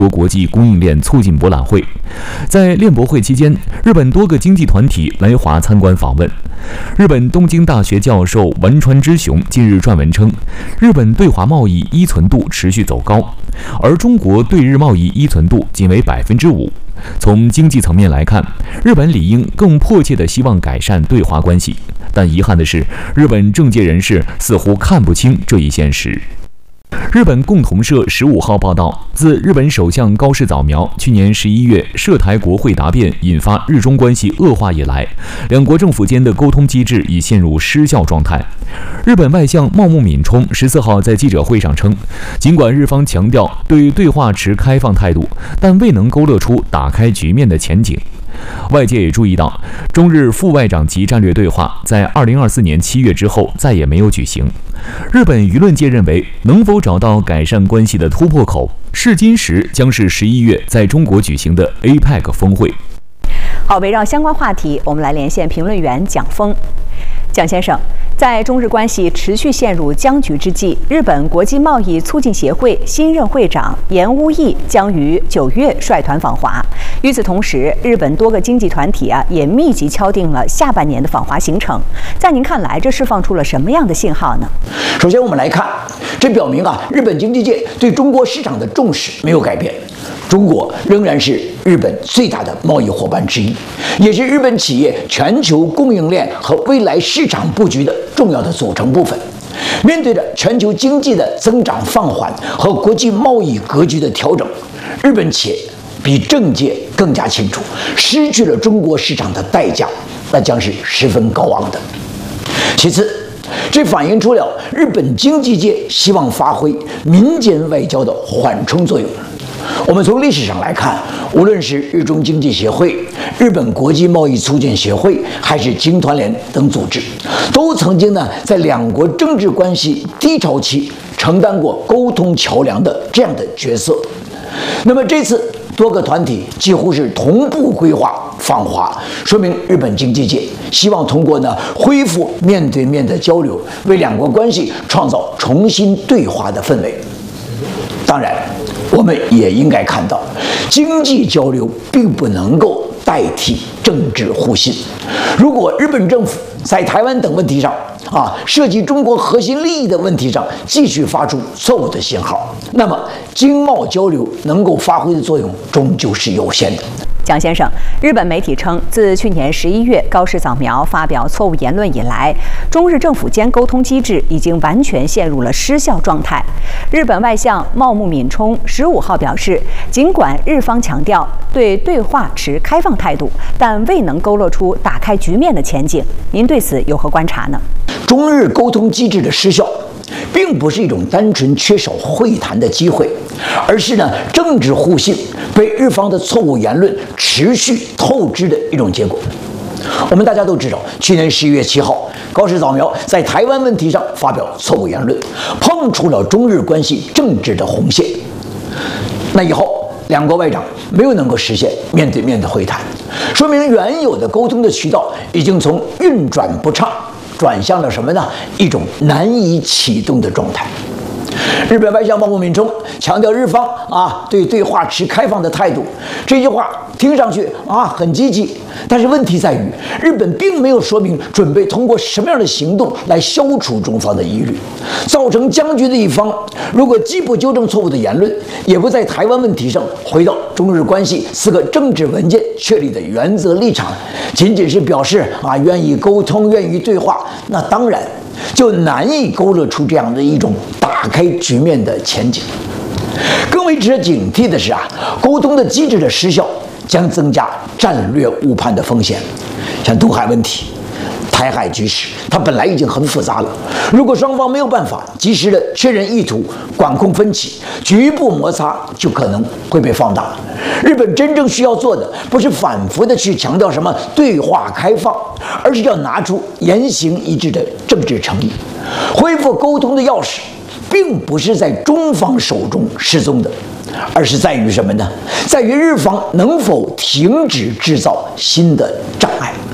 国际供应链促进博览会。在链博会期间，日本多个经济团体来华参观访问。日本东京大学教授丸川之雄近日撰文称，日本对华贸易依存度持续走高，而中国对日贸易依存度仅为5%。从经济层面来看，日本理应更迫切地希望改善对华关系，但遗憾的是，日本政界人士似乎看不清这一现实。日本共同社15号报道，自日本首相高市早苗去年11月涉台国会答辩引发日中关系恶化以来，两国政府间的沟通机制已陷入失效状态。日本外相茂木敏充14号在记者会上称，尽管日方强调对对话持开放态度，但未能勾勒出打开局面的前景。外界也注意到，中日副外长级战略对话在2024年7月之后再也没有举行。日本舆论界认为，能否找到改善关系的突破口，试金石将是11月在中国举行的 APEC 峰会。 好，围绕相关话题，我们来连线评论员蒋峰。蒋先生，在中日关系持续陷入僵局之际，日本国际贸易促进协会新任会长岩屋义将于9月率团访华。与此同时，日本多个经济团体也密集敲定了下半年的访华行程。在您看来，这释放出了什么样的信号呢？ 首先，我们来看，这表明日本经济界对中国市场的重视没有改变。中国仍然是日本最大的贸易伙伴之一，也是日本企业全球供应链和未来市场布局的重要的组成部分。面对着全球经济的增长放缓和国际贸易格局的调整，日本企业比政界更加清楚，失去了中国市场的代价，那将是十分高昂的。其次，这反映出了日本经济界希望发挥民间外交的缓冲作用。我们从历史上来看，无论是日中经济协会、日本国际贸易促进协会，还是经团联等组织，都曾经在两国政治关系低潮期承担过沟通桥梁的这样的角色。那么这次多个团体几乎是同步规划访华，说明日本经济界希望通过恢复面对面的交流，为两国关系创造重新对话的氛围。当然，我们也应该看到，经济交流并不能够代替政治互信。如果日本政府在台湾等问题上涉及中国核心利益的问题上继续发出错误的信号，那么经贸交流能够发挥的作用终究是有限的。 蒋先生，日本媒体称，自去年11月高市早苗发表错误言论以来，中日政府间沟通机制已经完全陷入了失效状态。日本外相茂木敏充15号表示，尽管日方强调对对话持开放态度，但未能勾勒出打开局面的前景。您对此有何观察呢？ 中日沟通机制的失效，并不是一种单纯缺少会谈的机会，而是政治互信被日方的错误言论持续透支的一种结果。我们大家都知道，去年11月7号，高市早苗在台湾问题上发表错误言论，碰触了中日关系政治的红线。那以后，两国外长没有能够实现面对面的会谈，说明原有的沟通的渠道已经从运转不畅转向了什么呢？一种难以启动的状态。日本外相茂木敏充强调日方对对话持开放的态度，这句话听上去很积极，但是问题在于，日本并没有说明准备通过什么样的行动来消除中方的疑虑。造成僵局的一方，如果既不纠正错误的言论，也不在台湾问题上回到中日关系4个政治文件确立的原则立场，仅仅是表示愿意沟通、愿意对话，那当然就难以勾勒出这样的一种打开局面的前景。更为值得警惕的是沟通的机制的失效将增加战略误判的风险。像渡海问题、台海局势，它本来已经很复杂了，如果双方没有办法及时的确认意图、管控分歧，局部摩擦就可能会被放大。日本真正需要做的，不是反复的去强调什么对话开放，而是要拿出言行一致的政治诚意。恢复沟通的钥匙，并不是在中方手中失踪的，而是在于什么呢？在于日方能否停止制造新的障碍。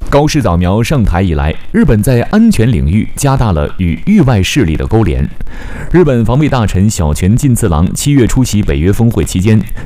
高市早苗上台以来，日本在安全领域加大了与域外势力的勾连。日本防卫大臣小泉进次郎7月出席北约峰会期间，